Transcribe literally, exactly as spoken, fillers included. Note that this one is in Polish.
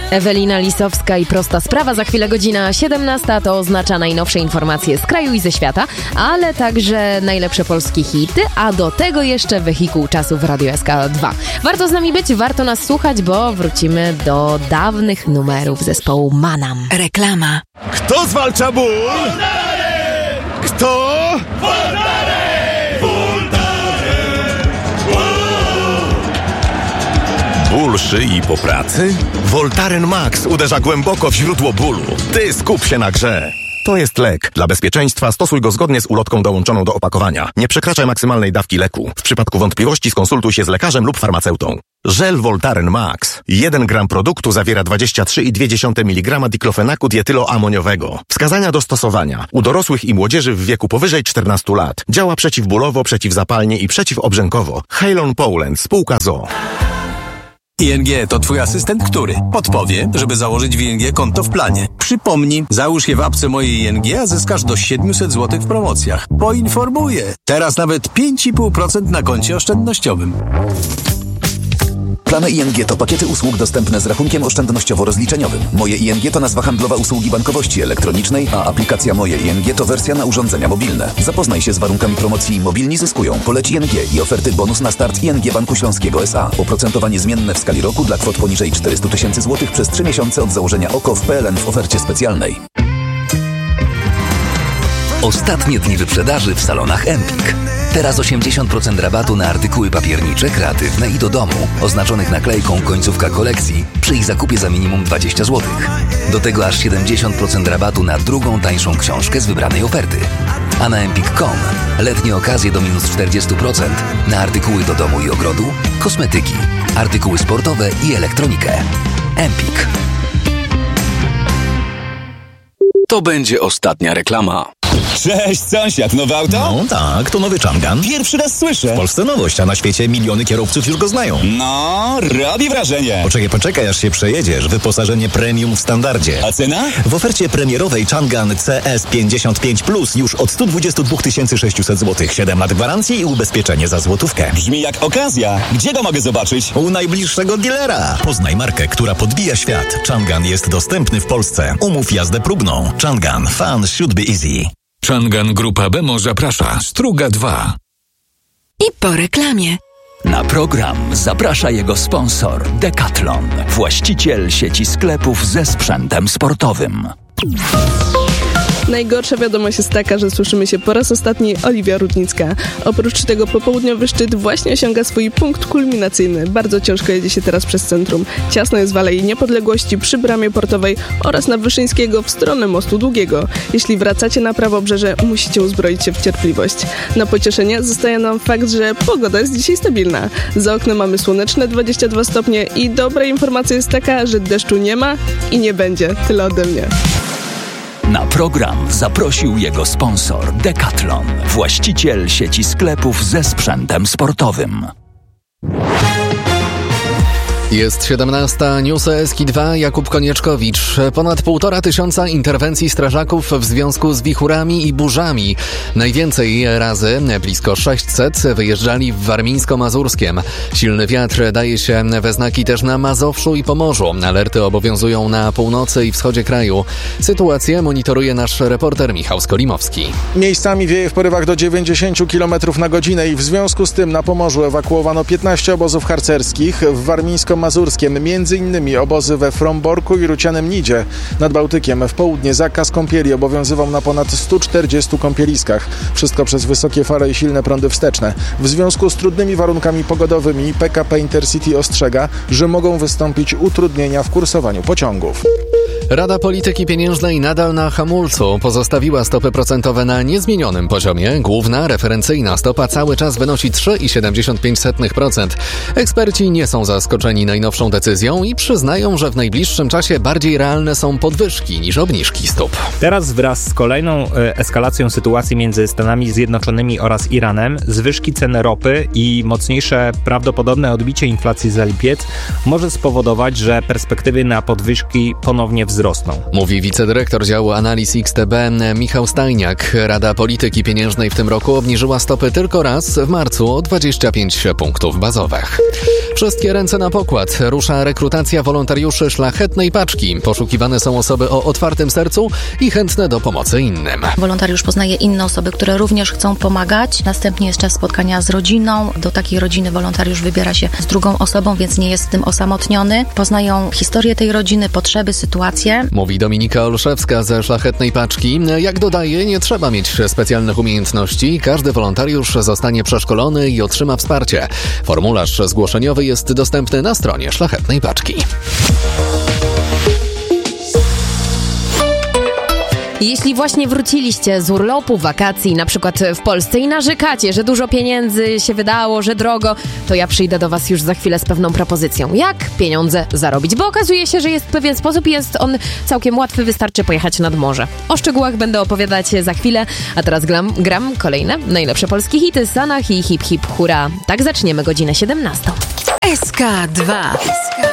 Ewelina Lisowska i Prosta Sprawa. Za chwilę godzina siedemnasta. To oznacza najnowsze informacje z kraju i ze świata, ale także najlepsze polskie hity, a do tego jeszcze wehikuł czasu w Radio S K dwa. Warto z nami być, warto nas słuchać, bo wrócimy do dawnych numerów zespołu Manam. Reklama. Kto zwalcza ból? Kto? Ból szyi po pracy? Voltaren Max uderza głęboko w źródło bólu. Ty skup się na grze. To jest lek. Dla bezpieczeństwa stosuj go zgodnie z ulotką dołączoną do opakowania. Nie przekraczaj maksymalnej dawki leku. W przypadku wątpliwości skonsultuj się z lekarzem lub farmaceutą. Żel Voltaren Max. jeden gram produktu zawiera dwadzieścia trzy i dwie dziesiąte miligrama diklofenaku dietyloamoniowego. Wskazania do stosowania. U dorosłych i młodzieży w wieku powyżej czternastu lat. Działa przeciwbólowo, przeciwzapalnie i przeciwobrzękowo. Halon Poland. Spółka z o o. I N G to twój asystent, który podpowie, żeby założyć w I N G konto w planie. Przypomni, załóż je w apce mojej I N G, a zyskasz do siedemset złotych w promocjach. Poinformuję. Teraz nawet pięć i pół procent na koncie oszczędnościowym. Plany I N G to pakiety usług dostępne z rachunkiem oszczędnościowo-rozliczeniowym. Moje I N G to nazwa handlowa usługi bankowości elektronicznej, a aplikacja Moje I N G to wersja na urządzenia mobilne. Zapoznaj się z warunkami promocji Mobilni zyskują. Poleć I N G i oferty bonus na start I N G Banku Śląskiego S A. Oprocentowanie zmienne w skali roku dla kwot poniżej czterysta tysięcy złotych przez trzy miesiące od założenia O K O w P L N w ofercie specjalnej. Ostatnie dni wyprzedaży w salonach Empik. Teraz osiemdziesiąt procent rabatu na artykuły papiernicze, kreatywne i do domu, oznaczonych naklejką końcówka kolekcji przy ich zakupie za minimum dwadzieścia złotych. Do tego aż siedemdziesiąt procent rabatu na drugą, tańszą książkę z wybranej oferty. A na empik kropka com letnie okazje do minus czterdzieści procent na artykuły do domu i ogrodu, kosmetyki, artykuły sportowe i elektronikę. Empik. To będzie ostatnia reklama. Cześć, sąsiad, nowe auto? No tak, to nowy Changan. Pierwszy raz słyszę. W Polsce nowość, a na świecie miliony kierowców już go znają. No, robi wrażenie. Poczekaj, poczekaj, aż się przejedziesz. Wyposażenie premium w standardzie. A cena? W ofercie premierowej Changan C S pięćdziesiąt pięć plus już od sto dwadzieścia dwa tysiące sześćset złotych. siedem lat gwarancji i ubezpieczenie za złotówkę. Brzmi jak okazja. Gdzie go mogę zobaczyć? U najbliższego dealera. Poznaj markę, która podbija świat. Changan jest dostępny w Polsce. Umów jazdę próbną. Changan. Fun should be easy. Changan Grupa Bemo zaprasza. Struga dwa. I po reklamie. Na program zaprasza jego sponsor Decathlon, właściciel sieci sklepów ze sprzętem sportowym. Najgorsza wiadomość jest taka, że słyszymy się po raz ostatni Oliwia Rudnicka. Oprócz tego popołudniowy szczyt właśnie osiąga swój punkt kulminacyjny. Bardzo ciężko jedzie się teraz przez centrum. Ciasno jest w Alei Niepodległości przy Bramie Portowej oraz na Wyszyńskiego w stronę Mostu Długiego. Jeśli wracacie na Prawobrzeże, musicie uzbroić się w cierpliwość. Na pocieszenie zostaje nam fakt, że pogoda jest dzisiaj stabilna. Za oknem mamy słoneczne dwadzieścia dwa stopnie i dobra informacja jest taka, że deszczu nie ma i nie będzie. Tyle ode mnie. Na program zaprosił jego sponsor Decathlon, właściciel sieci sklepów ze sprzętem sportowym. Jest siedemnasta, Newsy S K dwa, Jakub Konieczkowicz. Ponad półtora tysiąca interwencji strażaków w związku z wichurami i burzami. Najwięcej razy, blisko sześćset, wyjeżdżali w Warmińsko-Mazurskiem. Silny wiatr daje się we znaki też na Mazowszu i Pomorzu. Alerty obowiązują na północy i wschodzie kraju. Sytuację monitoruje nasz reporter Michał Skolimowski. Miejscami wieje w porywach do dziewięćdziesiąt kilometrów na godzinę i w związku z tym na Pomorzu ewakuowano piętnaście obozów harcerskich. W Warmińsko Mazurskiem, między innymi obozy we Fromborku i Rucianem Nidzie. Nad Bałtykiem w południe zakaz kąpieli obowiązywał na ponad stu czterdziestu kąpieliskach. Wszystko przez wysokie fale i silne prądy wsteczne. W związku z trudnymi warunkami pogodowymi P K P Intercity ostrzega, że mogą wystąpić utrudnienia w kursowaniu pociągów. Rada Polityki Pieniężnej nadal na hamulcu. Pozostawiła stopy procentowe na niezmienionym poziomie. Główna referencyjna stopa cały czas wynosi trzy przecinek siedemdziesiąt pięć procent. Eksperci nie są zaskoczeni najnowszą decyzją i przyznają, że w najbliższym czasie bardziej realne są podwyżki niż obniżki stóp. Teraz wraz z kolejną e, eskalacją sytuacji między Stanami Zjednoczonymi oraz Iranem, zwyżki cen ropy i mocniejsze prawdopodobne odbicie inflacji za lipiec może spowodować, że perspektywy na podwyżki ponownie wzrosną. wzrosną. Mówi wicedyrektor działu analiz X T B Michał Stajniak. Rada Polityki Pieniężnej w tym roku obniżyła stopy tylko raz w marcu o dwadzieścia pięć punktów bazowych. Wszystkie ręce na pokład. Rusza rekrutacja wolontariuszy Szlachetnej Paczki. Poszukiwane są osoby o otwartym sercu i chętne do pomocy innym. Wolontariusz poznaje inne osoby, które również chcą pomagać. Następnie jest czas spotkania z rodziną. Do takiej rodziny wolontariusz wybiera się z drugą osobą, więc nie jest w tym osamotniony. Poznają historię tej rodziny, potrzeby, sytuacje. Mówi Dominika Olszewska ze Szlachetnej Paczki. Jak dodaje, nie trzeba mieć specjalnych umiejętności. Każdy wolontariusz zostanie przeszkolony i otrzyma wsparcie. Formularz zgłoszeniowy jest dostępny na stronie Szlachetnej Paczki. Jeśli właśnie wróciliście z urlopu, wakacji, na przykład w Polsce i narzekacie, że dużo pieniędzy się wydało, że drogo, to ja przyjdę do was już za chwilę z pewną propozycją. Jak pieniądze zarobić? Bo okazuje się, że jest pewien sposób i jest on całkiem łatwy, wystarczy pojechać nad morze. O szczegółach będę opowiadać za chwilę, a teraz gram, gram kolejne najlepsze polskie hity, Sanach i Hip Hip Hura. Tak zaczniemy godzinę siedemnastą. S K dwa.